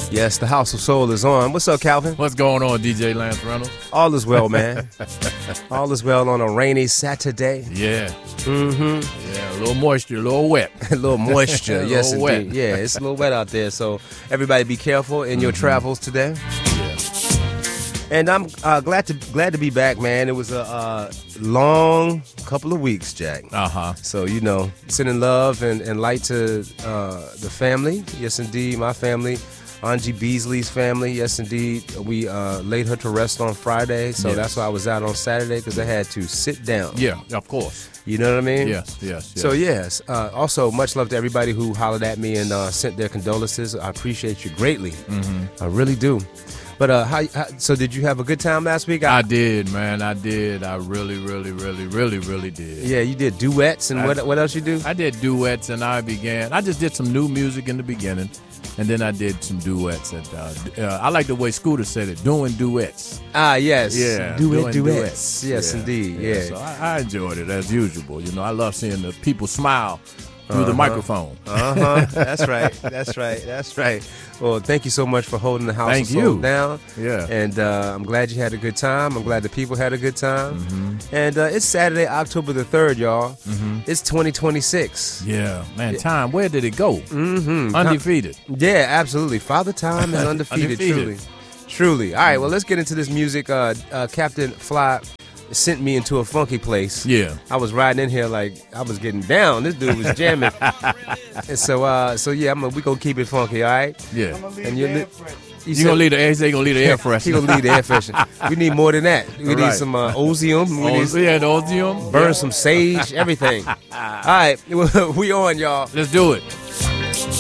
Yes, the House of Soul is on. What's up, Calvin? What's going on, DJ Lance Reynolds? All is well, man. All is well on a rainy Saturday. Yeah. Mm-hmm. Yeah, a little moisture, a little wet. A little moisture, yes, little indeed. wet. Yeah, it's a little wet out there, so everybody be careful in your travels today. Yeah. And I'm glad to be back, man. It was a long couple of weeks, Jack. Uh-huh. So, sending love and light to the family. Yes, indeed, my family. Angie Beasley's family. Yes, indeed. We laid her to rest on Friday, so Yes. that's why I was out on Saturday, because I had to sit down. Yeah, of course. You know what I mean? Yes. So, yes. Also, much love to everybody who hollered at me and sent their condolences. I appreciate you greatly. Mm-hmm. I really do. But so did you have a good time last week? I did, man. I did. I really did. Yeah, you did duets, and what else you do? I did duets, and I just did some new music in the beginning, and then I did some duets. I like the way Scooter said it, doing duets. Ah, yes. Yeah. Duets. Yes, Yeah. indeed. Yeah. So I enjoyed it, as usual. I love seeing the people smile through the microphone. That's right. Well, thank you so much for holding the House Thank of Soul you. down. Yeah. And I'm glad you had a good time. I'm glad the people had a good time. Mm-hmm. And it's Saturday, October the 3rd, y'all. Mm-hmm. It's 2026. Yeah, man. Time, where did it go? Mm-hmm. Undefeated. Yeah, absolutely. Father Time is undefeated. Truly. All right, well, let's get into this music. Captain Fly sent me into a funky place. Yeah. I was riding in here like I was getting down. This dude was jamming. And so yeah, we gonna keep it funky, all right? Yeah. And You gonna leave the air? He gonna leave the air freshener. He gonna leave the air freshener. We need more than that. We need Right. some Ozium. We need The Ozium. burn some sage, everything. All right, we on, y'all. Let's do it.